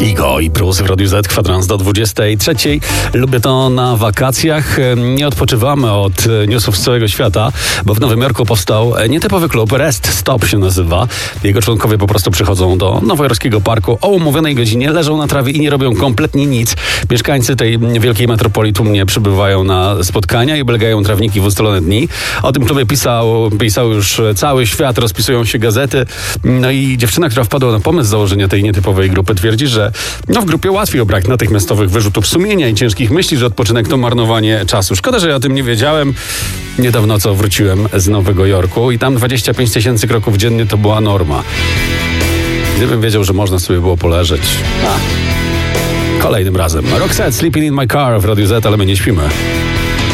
Igo i Prus w Radiu Z, kwadrans do 23. Lubię to na wakacjach. Nie odpoczywamy od newsów z całego świata, bo w Nowym Jorku powstał nietypowy klub, Rest Stop się nazywa. Jego członkowie po prostu przychodzą do nowojorskiego parku o umówionej godzinie, leżą na trawie i nie robią kompletnie nic. Mieszkańcy tej wielkiej metropolii tłumnie przybywają na spotkania i oblegają trawniki w ustalone dni. O tym klubie pisał już cały świat, rozpisują się gazety. No i dziewczyna, która wpadła na pomysł założenia tej nietypowej grupy, twierdzi, że w grupie łatwiej o brak natychmiastowych wyrzutów sumienia i ciężkich myśli, że odpoczynek to marnowanie czasu. Szkoda, że ja o tym nie wiedziałem. Niedawno wróciłem z Nowego Jorku i tam 25 000 kroków dziennie to była norma. Gdybym wiedział, że można sobie było poleżeć. Kolejnym razem. Roxette, Sleeping in My Car w Radiu Z, ale my nie śpimy.